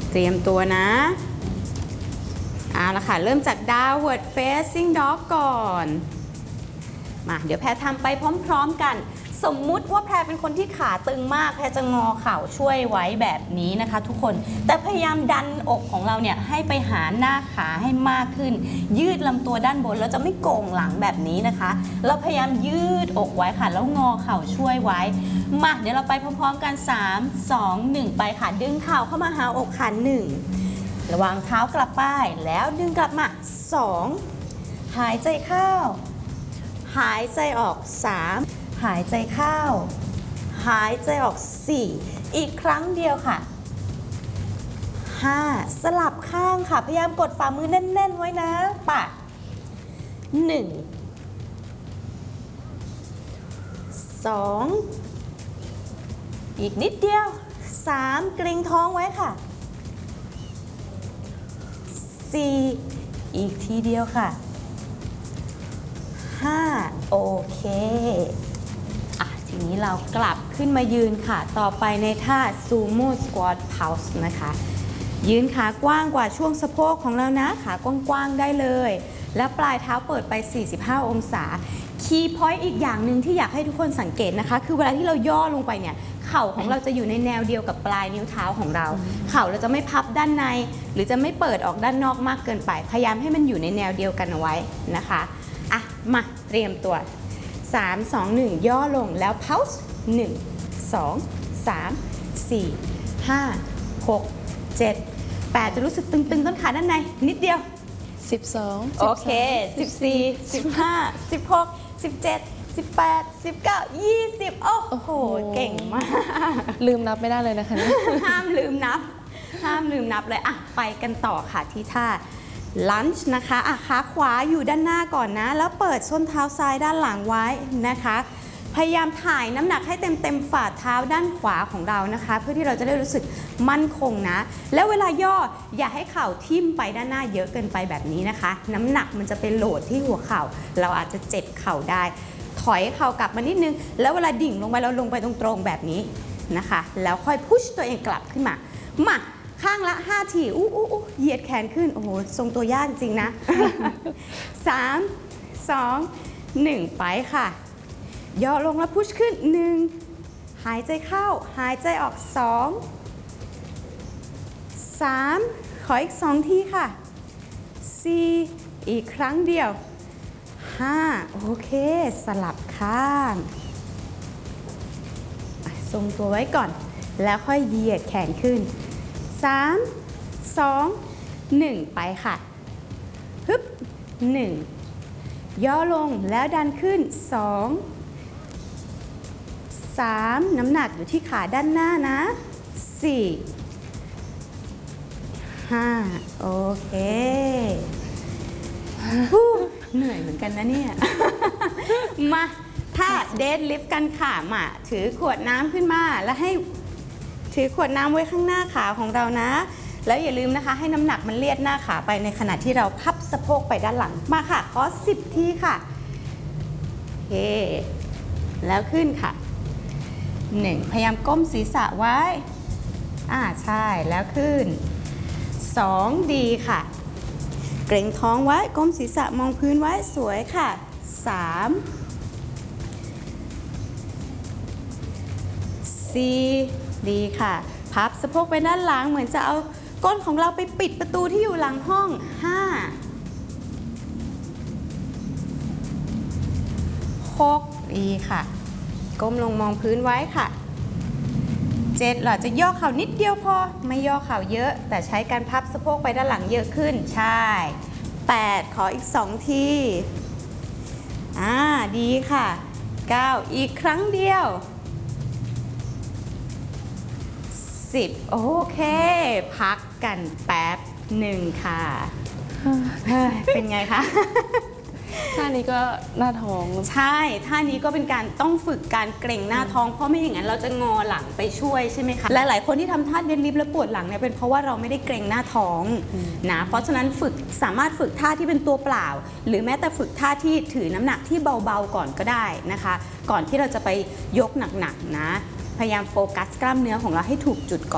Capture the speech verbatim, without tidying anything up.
เตรียมตัวนะเอาละค่ะเริ่มจาก downward facing dog ก่อนมาเดี๋ยวแพรทำไปพร้อมๆกันสมมุติว่าแพรเป็นคนที่ขาตึงมากแพรจะงอเข่าช่วยไว้แบบนี้นะคะทุกคนแต่พยายามดันอกของเราเนี่ยให้ไปหาหน้าขาให้มากขึ้นยืดลำตัวด้านบนแล้วจะไม่โก่งหลังแบบนี้นะคะเราพยายามยืดอกไว้ค่ะแล้วงอเข่าช่วยไว้มาเดี๋ยวเราไปพร้อมๆกันสาม สอง หนึ่งไปค่ะดึงเข่าเข้ามาหาอกค่ะหนึ่งระวางเท้ากลับไปแล้วดึงกลับมาสองหายใจเข้าหายใจออกสามหายใจเข้าหายใจออกสี่อีกครั้งเดียวค่ะห้าสลับข้างค่ะพยายามกดฝ่ามือแน่นๆไว้นะปะหนึ่งสองอีกนิดเดียวสามเกร็งท้องไว้ค่ะสี่อีกทีเดียวค่ะห้าโอเคอ่ะทีนี้เรากลับขึ้นมายืนค่ะต่อไปในท่า Sumo Squat Pulse นะคะยืนขากว้างกว่าช่วงสะโพกของเรานะขากว้างๆได้เลยและปลายเท้าเปิดไปสี่สิบห้าองศาคีย์พอยต์อีกอย่างหนึ่งที่อยากให้ทุกคนสังเกตนะคะคือเวลาที่เราย่อลงไปเนี่ยเข่าของเราจะอยู่ในแนวเดียวกับปลายนิ้วเท้าของเราเข่าเราจะไม่พับด้านในหรือจะไม่เปิดออกด้านนอกมากเกินไปพยายามให้มันอยู่ในแนวเดียวกันเอาไว้นะคะอ่ะมาเตรียมตัวสาม สอง หนึ่งย่อลงแล้ว pulse หนึ่ง สอง สาม สี่ ห้า หก เจ็ด แปดจะรู้สึกตึงๆต้นขาด้านในนิดเดียวสิบสองโอเคสิบสี่ สิบห้า สิบหก สิบเจ็ด สิบแปด สิบเก้า ยี่สิบโอ้โหเก่งมากลืมนับไม่ได้เลยนะคะห้ามลืมนับห้ามลืมนับเลยอ่ะไปกันต่อค่ะที่ท่าลันช์นะคะอ่ะขาขวาอยู่ด้านหน้าก่อนนะแล้วเปิดส้นเท้าซ้ายด้านหลังไว้นะคะพยายามถ่ายน้ำหนักให้เต็มเต็มฝ่าเท้าด้านขวาของเรานะคะเพื่อที่เราจะได้รู้สึกมั่นคงนะแล้วเวลาย่ออย่าให้เข่าทิ่มไปด้านหน้าเยอะเกินไปแบบนี้นะคะน้ำหนักมันจะเป็นโหลดที่หัวเข่าเราอาจจะเจ็บเข่าได้ถอยเข่ากลับมานิดนึงแล้วเวลาดิ่งลงไปเราลงไปตรงๆแบบนี้นะคะแล้วค่อยพุชตัวเองกลับขึ้นมามาข้างละห้าทีอู้อู้อู้เหยียดแขนขึ้นโอ้โหทรงตัวยากจริงนะ สาม สอง หนึ่งไปค่ะย่อลงแล้วพุชขึ้นหนึ่งหายใจเข้าหายใจออกสอง สามขออีกสองทีค่ะสี่อีกครั้งเดียวห้าโอเคสลับข้างทรงตัวไว้ก่อนแล้วค่อยเหยียดแขนขึ้นสาม สอง หนึ่งไปค่ะฮึบหนึ่งย่อลงแล้วดันขึ้นสองสามน้ำหนักอยู่ที่ขาด้านหน้านะสี่ห้าโอเคเหนื่อยเหมือนกันนะเนี่ยมาถ้าเดดลิฟต์กันค่ะมาถือขวดน้ำขึ้นมาแล้วให้ถือขวดน้ำไว้ข้างหน้าขาของเรานะแล้วอย่าลืมนะคะให้น้ำหนักมันเลียดหน้าขาไปในขณะที่เราพับสะโพกไปด้านหลังมาค่ะขอสิบทีค่ะโอเคแล้วขึ้นค่ะหนึ่งพยายามก้มศีรษะไว้อ่าใช่แล้วขึ้นสองดีค่ะเกร็งท้องไว้ก้มศีรษะมองพื้นไว้สวยค่ะสามสี่ดีค่ะพับสะโพกไปด้านหลังเหมือนจะเอาก้นของเราไปปิดประตูที่อยู่หลังห้องห้าหกดีค่ะก้มลงมองพื้นไว้ค่ะเจ็ดเราจะย่อเข่านิดเดียวพอไม่ย่อเข่าเยอะแต่ใช้การพับสะโพกไปด้านหลังเยอะขึ้นใช่แปดขออีกสองทีอ่าดีค่ะเก้าอีกครั้งเดียวสิบโอเคพักกันแป๊บหนึ่งค่ะเป็นไงคะท่านี้ก็หน้าท้องใช่ท่านี้ก็เป็นการต้องฝึกการเกร็งหน้าท้องเพราะไม่อย่างนั้นเราจะงอหลังไปช่วยใช่ไหมคะหลายๆคนที่ทำท่าเดดลิฟต์แล้วปวดหลังเนี่ยเป็นเพราะว่าเราไม่ได้เกร็งหน้าท้องนะเพราะฉะนั้นฝึกสามารถฝึกท่าที่เป็นตัวเปล่าหรือแม้แต่ฝึกท่าที่ถือน้ำหนักที่เบาๆก่อนก็ได้นะคะก่อนที่เราจะไปยกหนักๆนะพยายามโฟกัสกล้ามเนื้อของเราให้ถูกจุดก่อน